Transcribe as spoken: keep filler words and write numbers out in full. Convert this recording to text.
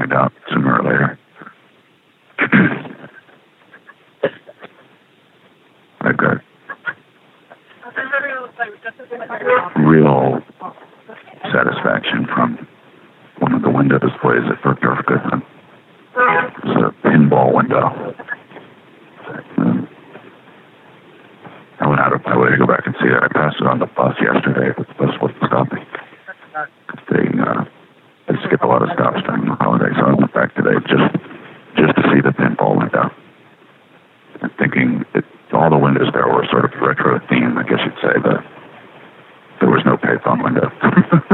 find out sooner or later. I got real satisfaction from one of the window displays at Bergdorf Goodman. It's a pinball window. Um, I went out of my way to go back and see it. I passed it on the bus yesterday, but the bus wasn't stopping. They, uh, they skip a lot of stops during the holiday, so I went back today just just to see the pinball window. I'm thinking it, all the windows there were sort of retro themed, I guess you'd say, but there was no payphone window.